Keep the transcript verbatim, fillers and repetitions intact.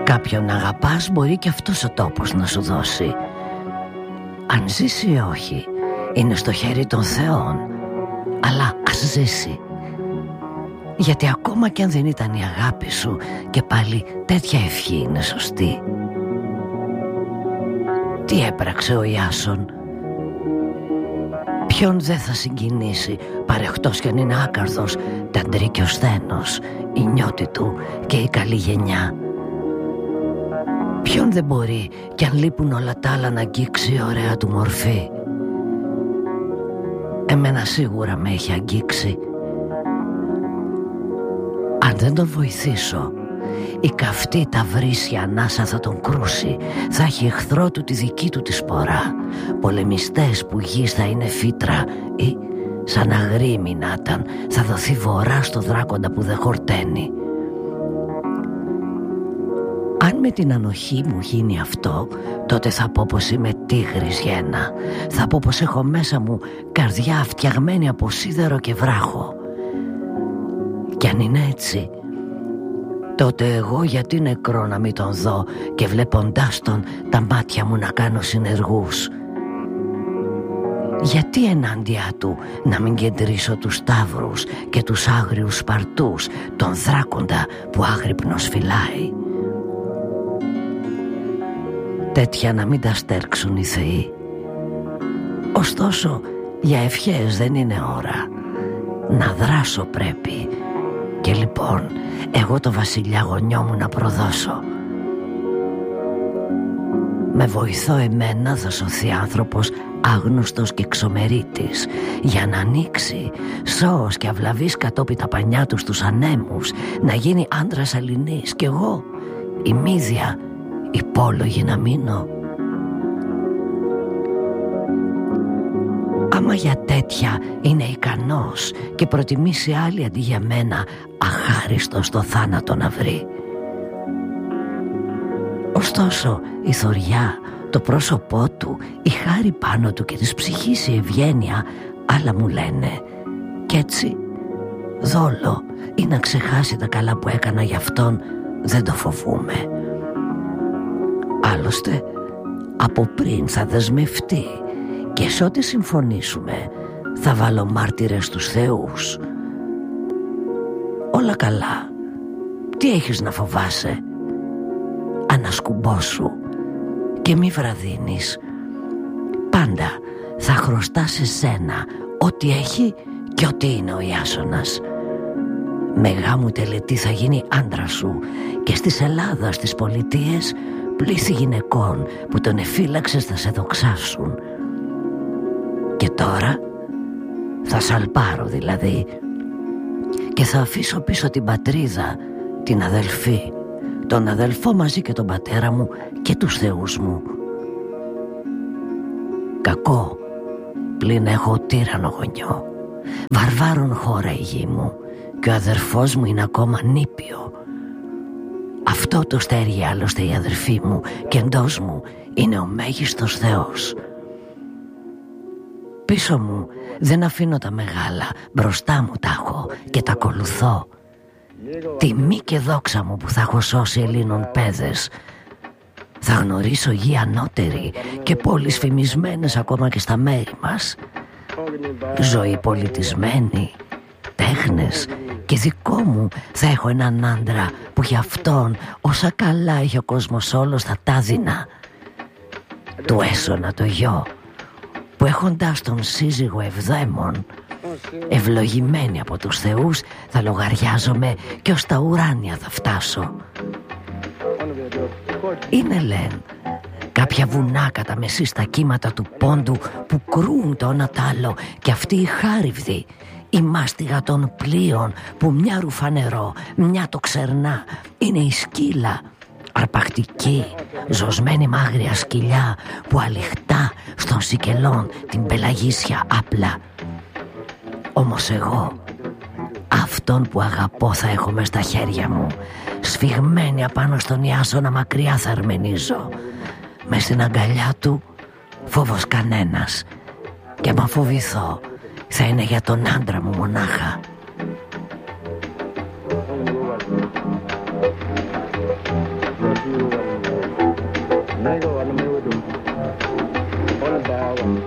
Κάποιον αγαπάς μπορεί και αυτός ο τόπος να σου δώσει. Αν ζήσει ή όχι είναι στο χέρι των θεών, αλλά ας ζήσει. Γιατί ακόμα κι αν δεν ήταν η αγάπη σου, και πάλι τέτοια ευχή είναι σωστή. Τι έπραξε ο Ιάσον? Ποιον δεν θα συγκινήσει, παρεχτός κι αν είναι άκαρδος, ταντρή και ο σθένος, η νιώτη του και η καλή γενιά? Ποιον δεν μπορεί κι αν λείπουν όλα τα άλλα να αγγίξει η ωραία του μορφή? Εμένα σίγουρα με έχει αγγίξει. Αν δεν τον βοηθήσω, η καυτή ταυρίσια ανάσα θα τον κρούσει. Θα έχει εχθρό του τη δική του τη σπορά. Πολεμιστές που γης θα είναι φύτρα, ή σαν αγρίμι να ήταν, θα δοθεί βορρά στο δράκοντα που δεν χορταίνει. Αν με την ανοχή μου γίνει αυτό, τότε θα πω πως είμαι τίγρης γένα. Θα πω πως έχω μέσα μου καρδιά φτιαγμένη από σίδερο και βράχο. Κι αν είναι έτσι, τότε εγώ γιατί νεκρό να μην τον δω και βλέποντάς τον τα μάτια μου να κάνω συνεργούς? Γιατί ενάντια του να μην κεντρήσω τους σταύρους και τους άγριους σπαρτούς, τον δράκοντα που άγρυπνος φυλάει? Τέτοια να μην τα στέρξουν οι θεοί. Ωστόσο για ευχές δεν είναι ώρα. Να δράσω πρέπει. Και λοιπόν εγώ το βασιλιά γονιό μου να προδώσω. Με βοηθό εμένα θα σωθεί άνθρωπος άγνωστος και ξομερίτης, για να ανοίξει σώος και αυλαβής κατόπι τα πανιά του στους ανέμους, να γίνει άντρας αλληνής, κι εγώ η μύδια υπόλογη να μείνω. Άμα για τέτοια είναι ικανός και προτιμήσει άλλη αντί για μένα, αχάριστο στο θάνατο να βρει. Ωστόσο η θωριά, το πρόσωπό του, η χάρη πάνω του και της ψυχής η ευγένεια, άλλα μου λένε. Κι έτσι δόλο ή να ξεχάσει τα καλά που έκανα για αυτόν δεν το φοβούμαι. Άλλωστε από πριν θα δεσμευτεί και σε ό,τι συμφωνήσουμε θα βάλω μάρτυρες στους θεούς. Όλα καλά. Τι έχεις να φοβάσαι? Ανασκουμπώσου και μη βραδύνεις. Πάντα θα χρωστά σε σένα ό,τι έχει και ό,τι είναι ο Ιάσονας. Με γάμου τελετή θα γίνει άντρα σου και στις Ελλάδα, στις πολιτείες, πλήθη γυναικών που τον εφύλαξες θα σε δοξάσουν. Και τώρα θα σαλπάρω δηλαδή και θα αφήσω πίσω την πατρίδα, την αδελφή, τον αδελφό μαζί και τον πατέρα μου και τους θεούς μου. Κακό πλην έχω τύρανο γονιό. Βαρβάρων χώρα η γη μου και ο αδερφός μου είναι ακόμα νήπιο. Αυτό το στέργει άλλωστε η αδερφή μου και εντός μου είναι ο μέγιστος Θεός. Πίσω μου δεν αφήνω τα μεγάλα, μπροστά μου τα έχω και τα ακολουθώ. Τιμή και δόξα μου που θα έχω σώσει Ελλήνων παιδες. Θα γνωρίσω γη ανώτερη και πόλεις φημισμένες ακόμα και στα μέρη μας. Ζωή πολιτισμένη, τέχνες, και δικό μου θα έχω έναν άντρα που για αυτόν όσα καλά έχει ο κόσμος όλος θα τα δεινά. Του έσωνα το γιο που έχοντας τον σύζυγο ευδαίμων, ευλογημένη από τους θεούς, θα λογαριάζομαι και ως τα ουράνια θα φτάσω. Είναι λεν κάποια βουνά κατά μεσή στα κύματα του πόντου που κρούν το ένα τ' άλλο, και αυτή η χάριβδη, η μάστιγα των πλοίων που μια ρουφά νερό, μια το ξερνά, είναι η σκύλα, αρπακτική, ζωσμένη μ' άγρια σκυλιά που αλιχτά στον Σικελών την πελαγίσια άπλα. Όμως εγώ αυτόν που αγαπώ θα έχω μες στα χέρια μου, σφιγμένη απάνω στον Ιάσονα μακριά θα αρμενίζω. Μες στην αγκαλιά του φόβος κανένας, και μα φοβηθώ θα είναι για τον άντρα μου μονάχα.